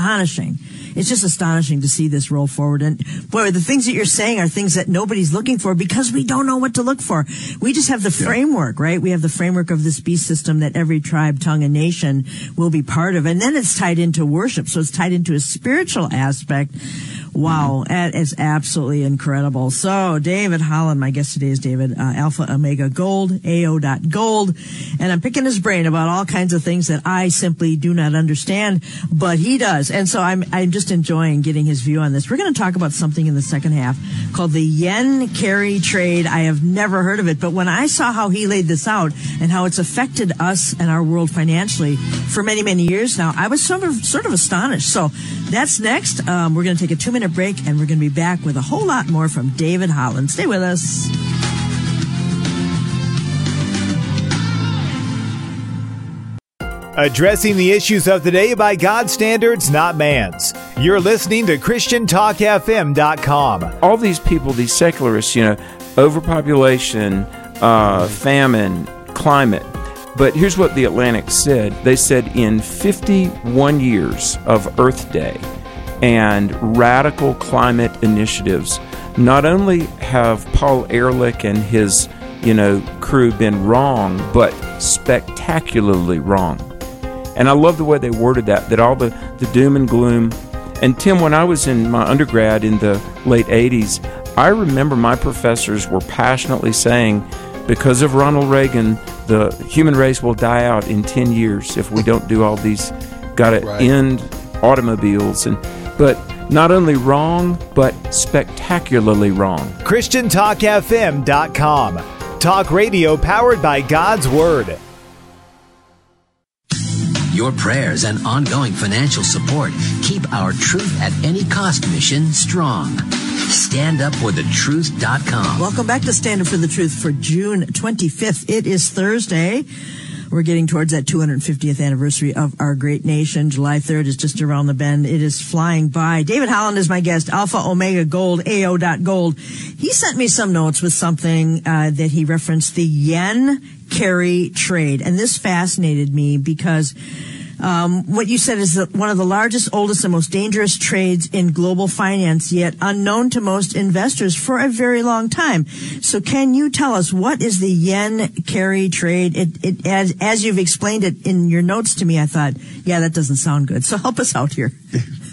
astonishing. It's just astonishing to see this roll forward. And boy, the things that you're saying are things that nobody's looking for because we don't know what to look for. We just have the framework, right? We have the framework of this beast system that every tribe, tongue, and nation will be part of. And then it's tied into worship. So it's tied into a spiritual aspect. Wow, that is absolutely incredible. So, David Holland, my guest today is David, Alpha Omega Gold, AO.Gold, and I'm picking his brain about all kinds of things that I simply do not understand, but he does. And so I'm just enjoying getting his view on this. We're going to talk about something in the second half called the yen carry trade. I have never heard of it, but when I saw how he laid this out and how it's affected us and our world financially for many, many years now, I was sort of astonished. So that's next. We're going to take a 2-minute break, and we're going to be back with a whole lot more from David Holland. Stay with us. Addressing the issues of the day by God's standards, not man's. You're listening to ChristianTalkFM.com. All these people, these secularists, overpopulation, famine, climate. But here's what the Atlantic said. They said in 51 years of Earth Day and radical climate initiatives, not only have Paul Ehrlich and his, crew been wrong, but spectacularly wrong. And I love the way they worded that all the doom and gloom. And Tim, when I was in my undergrad in the late 80s, I remember my professors were passionately saying, because of Ronald Reagan, the human race will die out in 10 years if we don't do all these, gotta end automobiles. But not only wrong, but spectacularly wrong. ChristianTalkFM.com. Talk radio powered by God's Word. Your prayers and ongoing financial support keep our Truth at Any Cost mission strong. StandUpForTheTruth.com. Welcome back to Stand Up for the Truth for June 25th. It is Thursday. We're getting towards that 250th anniversary of our great nation. July 3rd is just around the bend. It is flying by. David Holland is my guest, Alpha Omega Gold, AO.Gold. He sent me some notes with something that he referenced, the yen carry trade. And this fascinated me because what you said is that one of the largest, oldest, and most dangerous trades in global finance, yet unknown to most investors for a very long time. So can you tell us, what is the yen carry trade? As you've explained it in your notes to me, I thought, that doesn't sound good. So help us out here.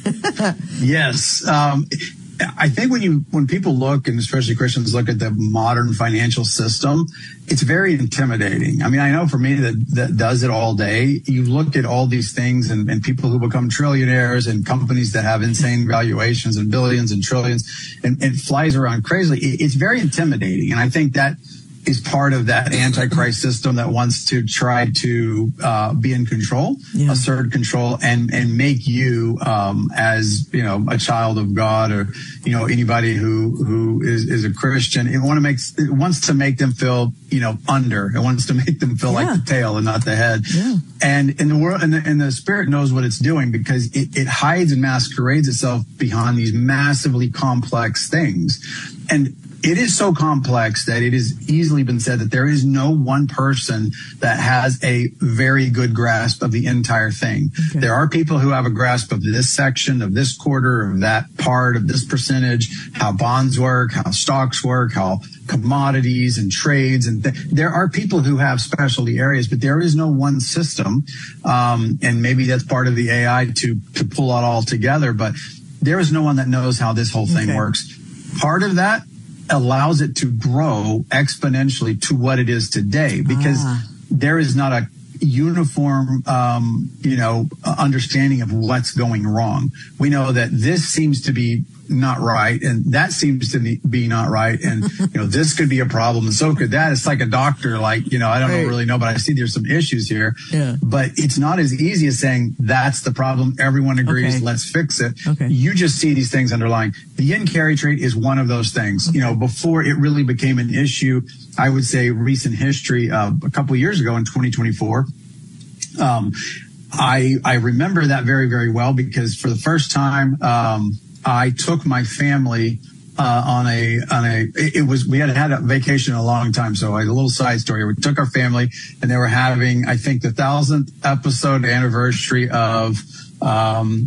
Yes. I think when people look, and especially Christians look at the modern financial system, it's very intimidating. I mean, I know for me that does it all day. You look at all these things and people who become trillionaires and companies that have insane valuations and billions and trillions, and it flies around crazily. It's very intimidating. And I think that is part of that antichrist system that wants to try to be in control, assert control, and make you as a child of God, or anybody who is a Christian. It wants to make them feel under. It wants to make them feel like the tail and not the head. Yeah. And in the world, and the spirit knows what it's doing, because it hides and masquerades itself behind these massively complex things. And it is so complex that it has easily been said that there is no one person that has a very good grasp of the entire thing. Okay. There are people who have a grasp of this section, of this quarter, of that part, of this percentage, how bonds work, how stocks work, how commodities and trades. And there are people who have specialty areas, but there is no one system. And maybe that's part of the AI to pull it all together. But there is no one that knows how this whole thing works. Part of that allows it to grow exponentially to what it is today, because there is not a uniform, understanding of what's going wrong. We know that this seems to be not right, and that seems to be not right, and this could be a problem, and so could that. It's like a doctor, I don't really know, but I see there's some issues here. Yeah. But it's not as easy as saying that's the problem. Everyone agrees. Let's fix it. Okay. You just see these things underlying. The yen carry trade is one of those things. Okay. Before it really became an issue, I would say recent history, a couple of years ago in 2024. I remember that very, very well, because for the first time, I took my family we had a vacation a long time. So a little side story. We took our family, and they were having, I think, the 1,000th episode anniversary of